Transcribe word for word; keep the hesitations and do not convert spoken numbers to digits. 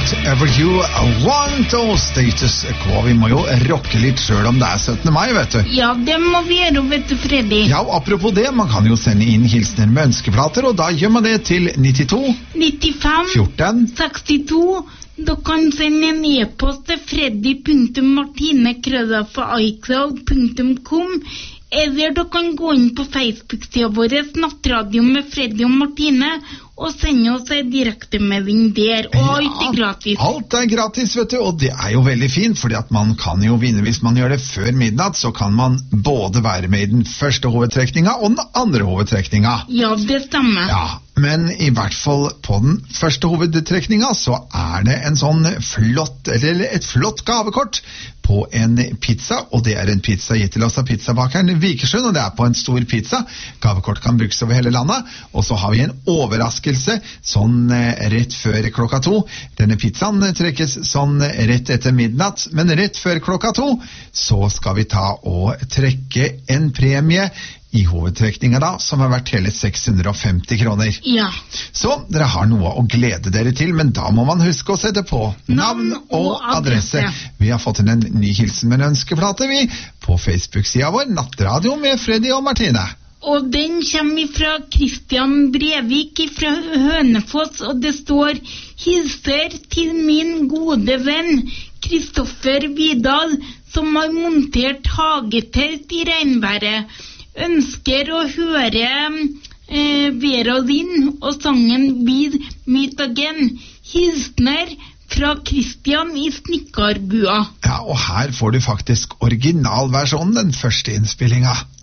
Whatever you want, og status quo. Vi må jo rocke litt selv om det er syttende mai, vet du. Ja, det må vi gjøre, vet du, Freddy. Ja, og apropos det, man kan jo sende inn hilsner med ønskeplater, og da gjør man det til nittito nittifem fjorten sekstito. Du kan sende en e-post til freddy punktum martine krøllalfa icloud punktum com, eller du kan gå inn på Facebook-siden vår Nattradio med Freddy og Martine og sende oss en direktemelding der, og alt er gratis. Alt er gratis, vet du, og det er jo veldig fint, fordi at man kan jo vinne hvis man gjør det før midnatt, så kan man både være med i den første hovedtrekninga og den andre hovedtrekninga. Ja, det stemmer. Ja, men i hvert fall på den første hovedtrekninga så er det en sånn flott, eller et flott gavekort på en pizza, og det er en pizza gitt til oss av pizzabakeren Vikersund, og det er på en stor pizza. Gavekort kan brukes over hele landet, og så har vi en overraskelse sånn rett før klokka to. Denne pizzaen trekkes sånn rett etter midnatt, men rett før klokka to så skal vi ta og trekke en premie i hovedtrekninga da, som har vært hele seks hundre og femti kroner. Ja. Så dere har noe å glede dere til, men da må man huske å sette på navn og adresse. Vi har fått inn en ny hilsen med en ønskeplate, vi, på Facebook-siden vår, Nattradio med Freddy og Martine. Og den kommer fra Kristian Brevik fra Hønefoss, og det står: hilser til min gode venn Kristoffer Vidal, som har montert hagetelt i regnværet. Ønsker å høre eh, Vera Lynn og sangen Beat Meet Again. Hilsner fra Kristian i Snikkarbua. Ja, og her får du faktisk originalversjonen, den første innspillinga.